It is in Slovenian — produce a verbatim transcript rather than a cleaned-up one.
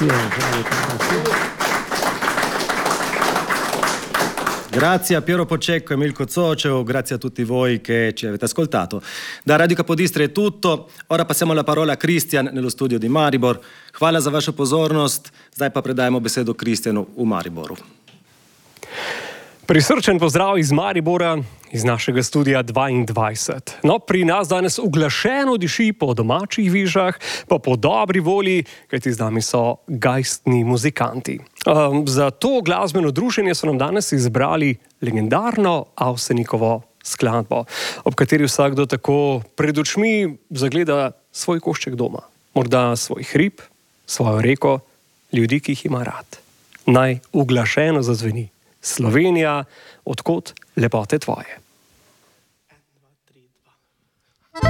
Grazie, grazie. Grazie a Piero Pocecco e Milko Zoceo, grazie a tutti voi che ci avete ascoltato. Da Radio Capodistria è tutto, ora passiamo la parola a Kristjan nello studio di Maribor. Hvala za vašo pozornost, zdaj pa predajemo besedo Kristjanu v Mariboru. Prisrčen pozdrav iz Maribora, iz našega studia dvaindvajset. No, pri nas danes uglašeno diši po domačih vižah, pa po dobri volji, kajti z nami so geistni muzikanti. Um, za to glasbeno druženje so nam danes izbrali legendarno Avsenikovo skladbo, ob kateri vsakdo tako pred očmi zagleda svoj košček doma. Morda svoj hrib, svojo reko, ljudi, ki jih ima rad. Naj uglašeno zazveni. Slovenija, od kod lepote tvoje.